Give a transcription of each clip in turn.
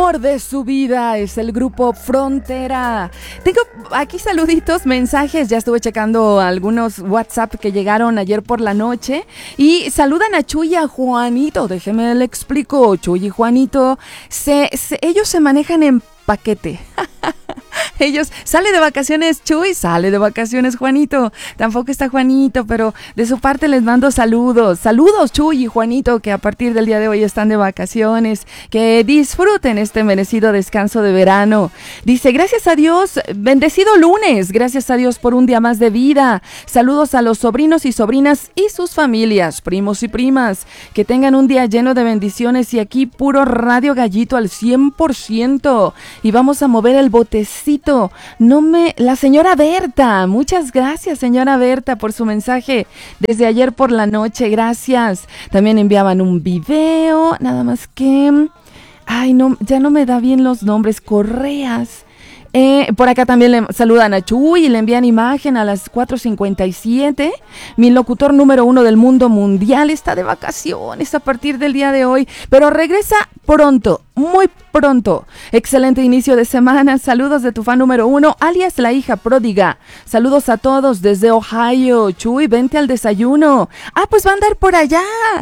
amor de su vida es el grupo Frontera. Tengo aquí saluditos, mensajes. Ya estuve checando algunos WhatsApp que llegaron ayer por la noche. Y saludan a Chuy y a Juanito. Déjeme le explico. Chuy y Juanito, ellos se manejan en paquete. Ellos, sale de vacaciones Chuy, sale de vacaciones Juanito. Tampoco está Juanito, pero de su parte les mando saludos. Saludos Chuy y Juanito, que a partir del día de hoy están de vacaciones. Que disfruten este merecido descanso de verano. Dice, gracias a Dios, bendecido lunes. Gracias a Dios por un día más de vida. Saludos a los sobrinos y sobrinas y sus familias, primos y primas. Que tengan un día lleno de bendiciones y aquí puro Radio Gallito al 100%. Y vamos a mover el botecito. La señora Berta, muchas gracias señora Berta por su mensaje desde ayer por la noche, gracias. También enviaban un video, nada más que, ya no me da bien los nombres, Correas. Por acá también le saludan a Chuy y le envían imagen a las 4:57. Mi locutor número 1 del mundo mundial está de vacaciones a partir del día de hoy, pero regresa pronto, muy pronto. Excelente inicio de semana. Saludos de tu fan número 1, alias la hija pródiga. Saludos a todos desde Ohio. Chuy, vente al desayuno. Pues va a andar por allá.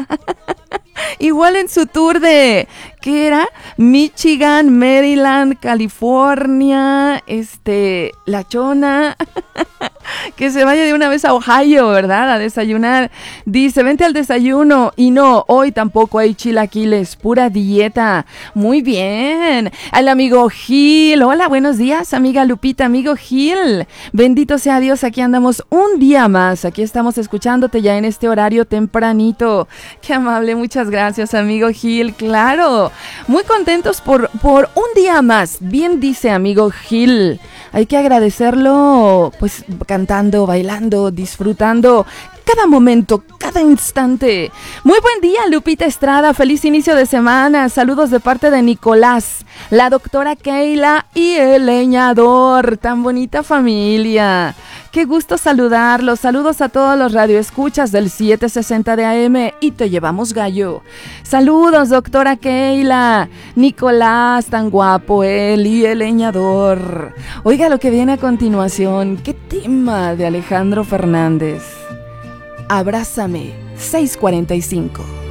Igual en su tour de, ¿qué era? Michigan, Maryland, California, La Chona. Que se vaya de una vez a Ohio, ¿verdad? A desayunar. Dice, vente al desayuno. Y no, hoy tampoco hay chilaquiles, pura dieta. Muy bien. Al amigo Gil. Hola, buenos días, amiga Lupita, amigo Gil. Bendito sea Dios, aquí andamos un día más. Aquí estamos escuchándote ya en este horario tempranito. Qué amable, muchas gracias, amigo Gil. Claro, muy contentos por un día más. Bien dice, amigo Gil. Hay que agradecerlo, pues, cantando, bailando, disfrutando cada momento, cada instante. Muy buen día, Lupita Estrada. Feliz inicio de semana. Saludos de parte de Nicolás, la doctora Keila y el leñador. Tan bonita familia. Qué gusto saludarlos. Saludos a todos los radioescuchas del 760 de AM y te llevamos gallo. Saludos, doctora Keila. Nicolás, tan guapo él y el leñador. Oiga lo que viene a continuación. Qué tema de Alejandro Fernández. Abrázame, 6:45.